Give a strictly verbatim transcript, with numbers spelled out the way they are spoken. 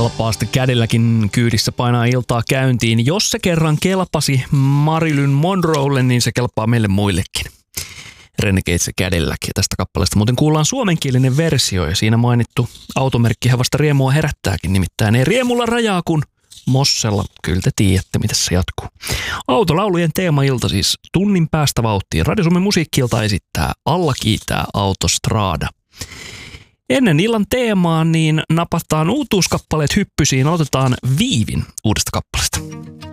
kelpaa sitten kädelläkin kyydissä painaa iltaa käyntiin. Jos se kerran kelpasi Marilyn Monroelle, niin se kelpaa meille muillekin. Renegades kädelläkin. Ja tästä kappaleesta muuten kuullaan suomenkielinen versio ja siinä mainittu automerkkihän vasta riemua herättääkin. Nimittäin ei riemulla rajaa, kun Mossella. Kyllä te tiedätte, mitä se jatkuu. Autolaulujen teemailta siis tunnin päästä vauhtiin. Radio Suomen musiikki-ilta esittää Alla kiitää Autostrada. Ennen illan teemaa niin napataan uutuuskappaleet hyppysiin. Otetaan Viivin uudesta kappaleesta.